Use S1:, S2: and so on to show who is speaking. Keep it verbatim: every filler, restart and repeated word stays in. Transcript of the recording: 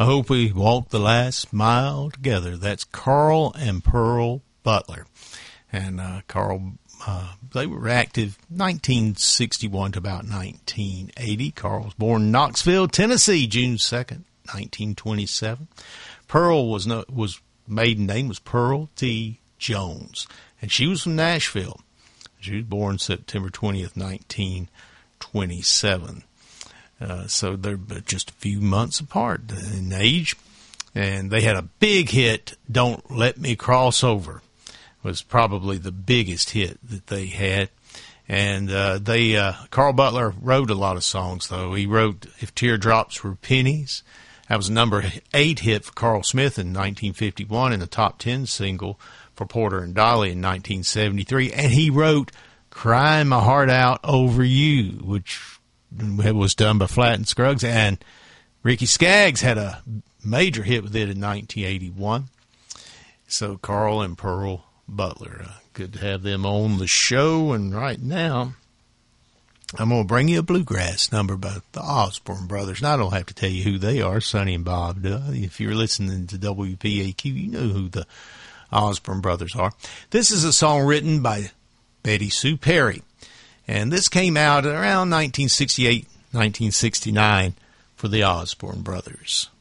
S1: I hope we walk the last mile together. That's Carl and Pearl Butler. And uh, Carl, uh, they were active nineteen sixty-one to about nineteen eighty. Carl was born in Knoxville, Tennessee, June second, nineteen twenty-seven. Pearl was no, was maiden name was Pearl T. Jones, and she was from Nashville. She was born September twentieth, nineteen twenty-seven. Uh, so they're just a few months apart in age. And they had a big hit, Don't Let Me Cross Over. Was probably the biggest hit that they had. And uh, they uh, Carl Butler wrote a lot of songs, though. He wrote If Teardrops Were Pennies. That was a number eight hit for Carl Smith in nineteen fifty-one and a top ten single for Porter and Dolly in nineteen seventy-three. And he wrote Crying My Heart Out Over You, which was done by Flatt and Scruggs, and Ricky Skaggs had a major hit with it in nineteen eighty-one. So Carl and Pearl Butler, uh, good to have them on the show. And right now, I'm going to bring you a bluegrass number by the Osborne Brothers. And I don't have to tell you who they are, Sonny and Bob. Uh, if you're listening to W P A Q, you know who the Osborne Brothers are. This is a song written by Betty Sue Perry. And this came out around nineteen sixty-eight, nineteen sixty-nine for the Osborne Brothers.